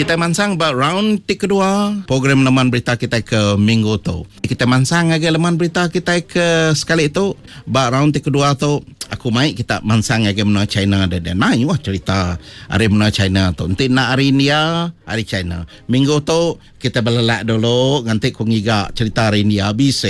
Kita mansang ba round kedua program laman berita kita ke minggu tu. Kita mansang lagi laman berita kita ke sekali tu ba round kedua tu aku mai kita mansang lagi menua China dan naik wah cerita hari menua China tu. Nanti nak hari India, hari China. Minggu tu kita belelak dulu nanti ku ngiga cerita hari India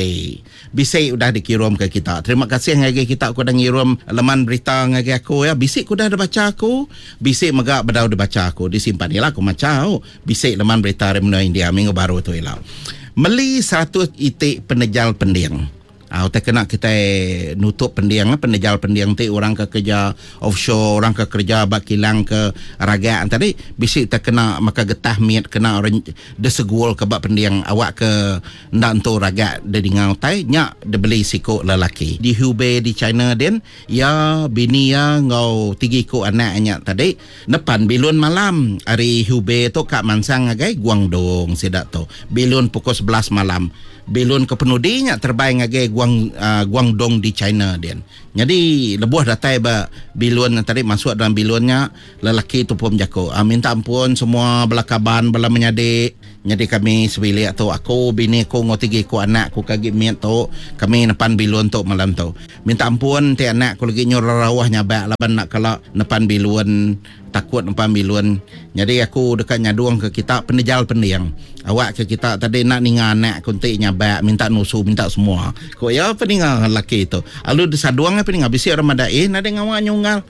bisik udah dikirim ke kita. Terima kasih ngagi kita aku dah ngirim laman berita ngagi aku ya. Bisik ku dah ada baca aku. Bisik megak bedau dah baca aku. Disimpan ialah aku macam bisik laman berita Remuna India minggu baru tu ialah. Meli 100 itik penejal pendiang. Kita kena kita nutup pendiang, penejal pendiang tu orang ke kerja offshore, orang ke kerja bakilang ke raga tadi bisik tak kena maka getah miat kena orang desegul ke bak pendiang awak ke ndak entu raga de dingau tai nyak de beli siko lelaki di Hubei di China den ya bini ya ngau 3 ko anak nyak tadi depan bilun malam hari Hubei tu kak mansang agai Guangdong sedak tu bilun pukul 11 malam bilun ke penudinya terbaik ngagai Guangdong di China dia. Jadi lebuh datai ba bilun tadi masuk dalam bilunnya lelaki tu pun jako. Minta ampun semua belakaban bala menyadik. Jadi kami sebilik tu aku bini ku ngau 3 ku anak ku kagi miat tu kami nepan bilun tu malam tu. Minta ampun ti anak ku lagi nyuruh rawah nyabak laban nak kala nepan bilun takut nepan bilun. Jadi aku dekat nyaduang ke kita penejal pendiang. Awak ke kita tadi nak ninga anak kuntik nyabak minta nusu minta semua. Ko ya peninga lelaki tu. Alu desaduang peninga bisi orang madai nade ngawak nyungal.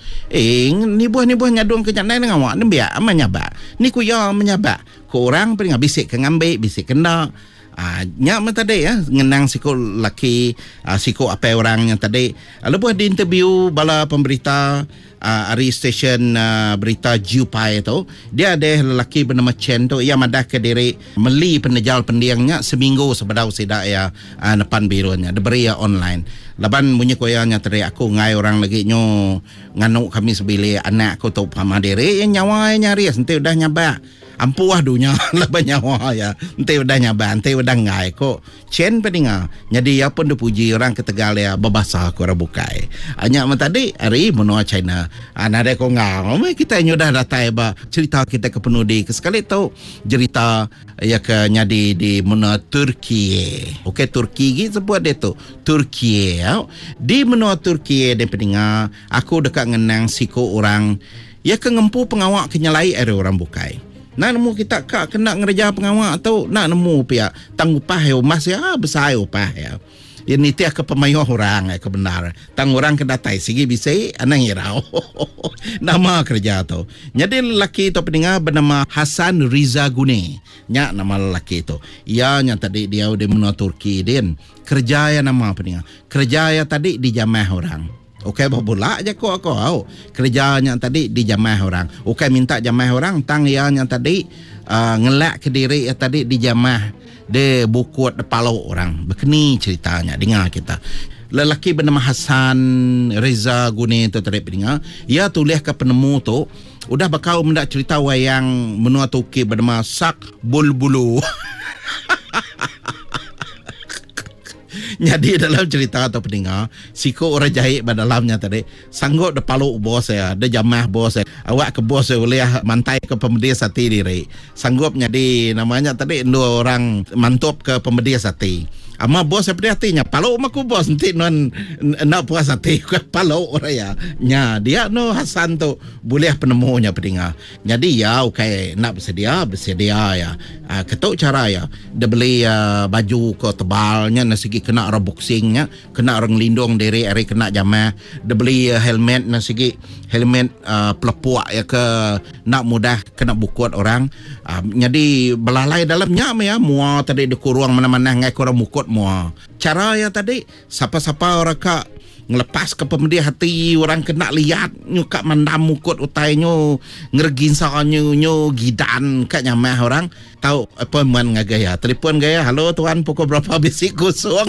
Ni buah nyaduang ke janai ngawak ni biak aman nyabak. Ni ku ya menyabak. Ko orang peninga bisik ke ngambil bisik kena. Nyak tadi ya ngenang siko laki siko apa orang yang tadi lepas di interview bala pemberita hari stesen berita Jupai tu dia ada lelaki bernama Chen tu ia madah ke diri meli penejal pendiangnya seminggu sebedau sidak ya depan birunya diberi ya online laban bunyi koyanya tadi aku ngai orang lagi nyo nganuk kami sebili anak aku tu pama diri yang nyawa nyari nanti udah nyabak ampuah dunia leban nyawa ya ente udah nyaba ente udah ngai kok Chen peninga jadi ya pun dipuji orang ke Tegal ya babasa ko rabukai hanya tadi hari menua China anade ko ngau kita nyudah datai ba cerita kita ke penudi ke sekali tu cerita ya ke nyadi di menua Turki okey Turki gitu sebut dia tu Turki ya di menua Turki de peninga aku dekat ngenang siko orang ya ke ngempu pengawak kenyalai ada orang bukai. Nak nemu kita kak kena ngerja pengawak atau nak nemu pihak tang upah ya mas ya besar upah ya. Ini tiak ke pemayo orang ke benar. Tang orang ke datai sigi bisa anang irau. Nama kerja tu. Jadi lelaki tu peninga bernama Hasan Riza Gune. Nyak nama lelaki tu. Ia yang tadi dia udah menua Turki din. Kerja ya nama peninga. Kerja ya tadi di jamah orang. Okey bola aja kok aku. Kerjanya tadi di jamah orang. Okey minta jamah orang tang yang tadi ngelak ke diri ya tadi di jamah de bukut de palau orang. Begini ceritanya dengar kita. Lelaki bernama Hasan Reza Gune tu tadi dengar. Ia tulis ke penemu tu udah bakal mendak cerita wayang menua Turki bernama Sak Bulbulu. Jadi dalam cerita atau pendengar siko orang jahit pada dalamnya tadi sanggup de paluk bos saya de jamah bos saya awak ke bos saya boleh mantai ke pembeli sate diri sanggup jadi namanya tadi dua orang mantap ke pembeli sate ama bos saya pedih hatinya paluk maku bos nanti non nak puas hati ke paluk orang ya nya dia no Hasan tu boleh penemunya pendengar jadi ya okey nak bersedia ya ketuk cara ya dia beli baju ke tebalnya nasigi kena orang boxingnya kena orang lindung diri hari kena jamah dia beli helmet nasigi helmet pelepuak ya ke nak mudah kena bukut orang jadi belalai dalamnya ya mua tadi dikurung mana-mana ngai kurang bukut mua cara ya tadi siapa-siapa orang kak ngelepas ke pemedi hati orang kena lihat nyuka mandam mukut utainya ngergin nyu gidan kat nyamah orang tahu apa man ngagaya telefon gaya halo tuan pukul berapa bisik kosong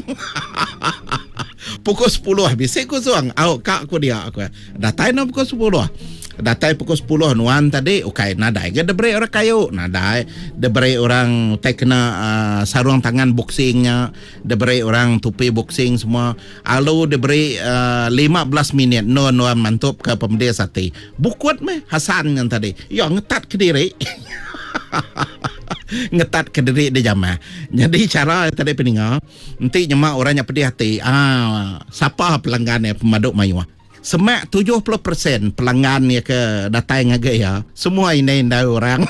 pukul 10 bisik kosong kak aku dia aku datai no pukul 10 datai pukul 10 nuan tadi okay nadai ke debrai orang kayu nadai debrai orang tak kena sarung tangan boxingnya debrai orang tupi boxing semua alu debrai 15 minit nuan mantap ke pembeli sate bukut meh Hasan yang tadi ya ngetat ke diri Ngetat ke diri dia jamah. Jadi cara tadi peninga, nanti nyemak orangnya pedih hati. Siapa pelanggannya pemaduk mayuah? Semak 70% pelanggan ya ke datang ngagak ya. Semua ini orang.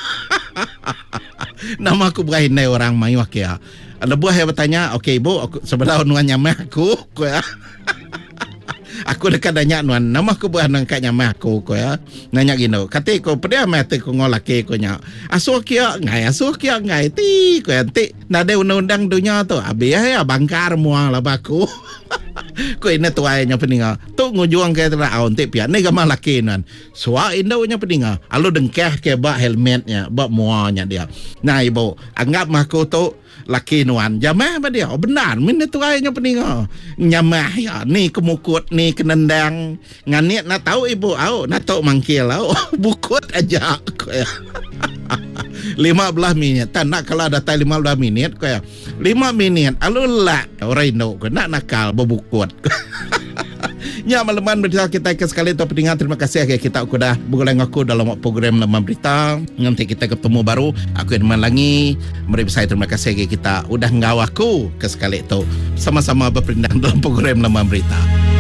Nama aku bukan ini orang mayuah ya. Ada buah yang bertanya, okey ibu, sebelah nuan nyamah aku ya. Aku dekat nanya nuan, nama aku bukan angkat nyamah aku ya. Nanya gini, kata aku pedih mati aku ngolaki aku nya. Asuh kia ngai ti ko nanti nade undang-undang dunia tu. Abi ya bangkar muang lah baku. Ko ini tuainya peninga. Tu ngujuang ke tera onte pia ni gamah laki nuan. Suah indaunya peninga. Alu dengkeh ke bak helmetnya, bak muanya dia. Nah ibu, anggap mahku tu laki nuan jamah apa dia? Oh benar, minta tuainya peninga. Nyamah ya, ni kemukut ni kenendang. Nganiat nak tahu ibu, nak tahu mangkil bukut aja ko ya. 15 minit. Tak nak kalau datang 15 minit ko ya. 5 minit alulak orang Indo ko nak nakal bebukut. Ya malaman berita kita ke sekali tu pendengar, terima kasih ya kita sudah bergabung aku dalam program Laman Berita. Nanti kita ketemu baru. Aku Edman Langi. Mari saya terima kasih ya kita sudah ngawaku ke sekali tu sama-sama berpindah dalam program Laman Berita.